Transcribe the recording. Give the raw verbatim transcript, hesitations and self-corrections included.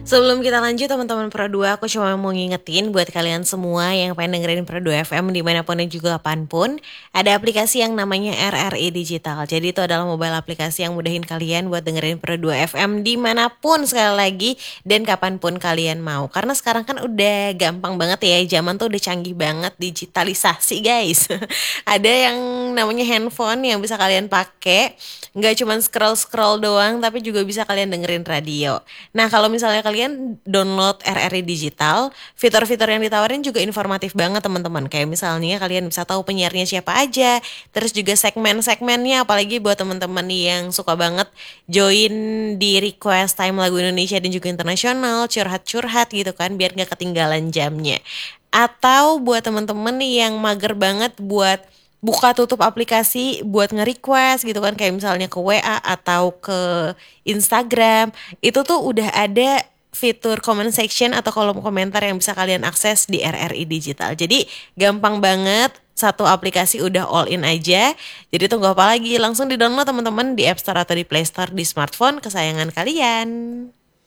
Sebelum kita lanjut teman-teman Pro dua, aku cuma mau ngingetin buat kalian semua yang pengen dengerin Pro dua F M dimanapun dan juga kapanpun, ada aplikasi yang namanya R R I Digital. Jadi itu adalah mobile aplikasi yang mudahin kalian buat dengerin Pro dua F M dimanapun sekali lagi dan kapanpun kalian mau. Karena sekarang kan udah gampang banget ya, zaman tuh udah canggih banget, digitalisasi guys. Ada yang namanya handphone yang bisa kalian pakai, nggak cuma scroll-scroll doang, tapi juga bisa kalian dengerin radio. Nah, kalau misalnya kalian download R R I Digital, fitur-fitur yang ditawarin juga informatif banget teman-teman. Kayak misalnya kalian bisa tahu penyiarnya siapa aja, terus juga segmen-segmennya, apalagi buat teman-teman yang suka banget join di request time lagu Indonesia dan juga internasional, curhat-curhat gitu kan, biar nggak ketinggalan jamnya. Atau buat teman-teman yang mager banget buat buka tutup aplikasi buat nge-request gitu kan, kayak misalnya ke W A atau ke Instagram, itu tuh udah ada fitur comment section atau kolom komentar yang bisa kalian akses di R R I Digital. Jadi gampang banget, satu aplikasi udah all in aja. Jadi tunggu apa lagi, langsung di download teman-teman di App Store atau di Play Store di smartphone kesayangan kalian.